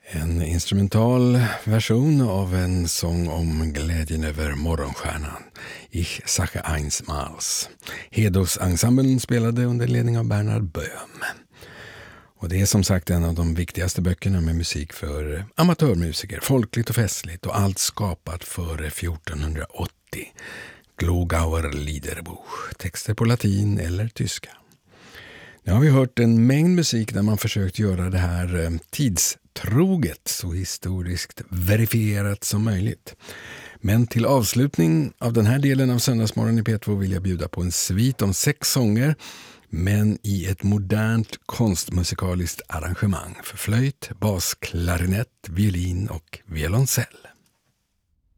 En instrumental version av en sång om glädjen över morgonstjärnan, Ich sage einsmals. Hedos-ensemblen spelade under ledning av Bernhard Böhm. Och det är som sagt en av de viktigaste böckerna med musik för amatörmusiker, folkligt och festligt, och allt skapat före 1480. Glogauer Liederbuch, texter på latin eller tyska. Nu har vi hört en mängd musik där man försökt göra det här tidstroget, så historiskt verifierat som möjligt. Men till avslutning av den här delen av Söndagsmorgon i P2 vill jag bjuda på en svit om 6 sånger, men i ett modernt konstmusikaliskt arrangemang för flöjt, bas, klarinett, violin och violoncell.